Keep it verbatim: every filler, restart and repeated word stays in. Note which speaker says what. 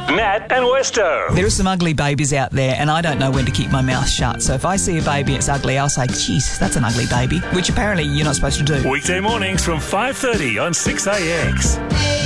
Speaker 1: Nat and Westo.
Speaker 2: There are some ugly babies out there, and I don't know when to keep my mouth shut. So if I see a baby and it's ugly, I'll say, geez, that's an ugly baby, which apparently you're not supposed to do.
Speaker 1: Weekday mornings from five thirty on six A X.